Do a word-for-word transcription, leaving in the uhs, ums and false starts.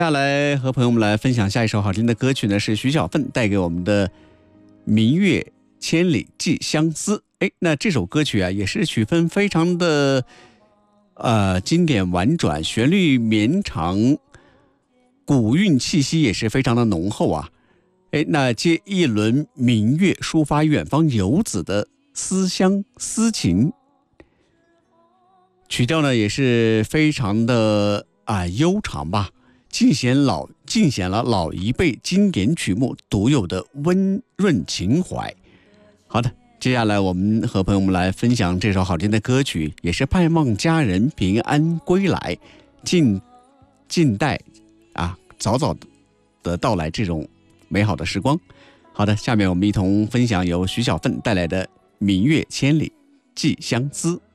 接下来和朋友们来分享下一首好听的歌曲呢，是徐小凤带给我们的《明月千里寄相思》。哎，那这首歌曲啊，也是曲风非常的呃经典婉转，旋律绵长，古韵气息也是非常的浓厚啊。哎，那借一轮明月抒发远方游子的思乡思情，曲调呢也是非常的啊悠长吧，尽显老尽显了老一辈经典曲目独有的温润情怀。好的，接下来我们和朋友们来分享这首好听的歌曲，也是盼望家人平安归来，静静待啊早早的到来这种美好的时光。好的，下面我们一同分享由徐小凤带来的《明月千里寄相思》。